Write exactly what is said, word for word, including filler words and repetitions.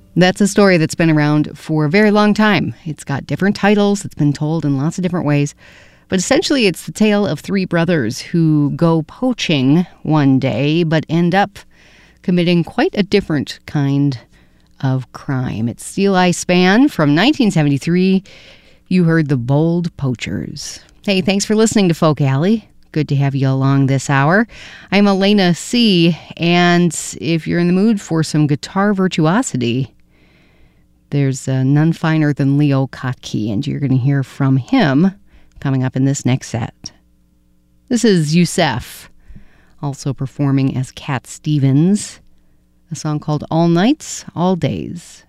That's a story that's been around for a very long time. It's got different titles. It's been told in lots of different ways. But essentially, it's the tale of three brothers who go poaching one day, but end up committing quite a different kind of crime. It's Steel Eye Span from nineteen seventy-three. You heard The Bold Poachers. Hey, thanks for listening to Folk Alley. Good to have you along this hour. I'm Elena C., and if you're in the mood for some guitar virtuosity, there's uh, none finer than Leo Kottke, and you're going to hear from him coming up in this next set. This is Yusef, also performing as Cat Stevens, a song called All Nights, All Days.